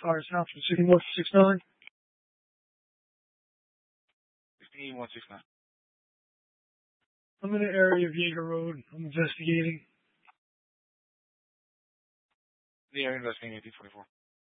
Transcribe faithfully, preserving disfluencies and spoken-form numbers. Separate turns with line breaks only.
Fire South from City one six nine.
fifteen one six nine.
I'm in the area of Yeager Road. I'm investigating.
The area investigating eighteen twenty-four.